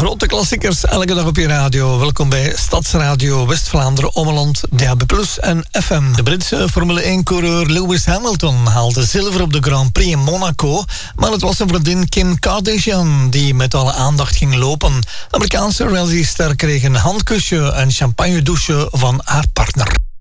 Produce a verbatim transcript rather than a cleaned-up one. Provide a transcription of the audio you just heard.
Grote klassiekers, elke dag op je radio. Welkom bij Stadsradio West-Vlaanderen, Ommeland, D A B plus en F M. De Britse Formule één-coureur Lewis Hamilton haalde zilver op de Grand Prix in Monaco. Maar het was zijn vriendin Kim Kardashian die met alle aandacht ging lopen. De Amerikaanse rallyster kreeg een handkusje en champagne douche van haar partner.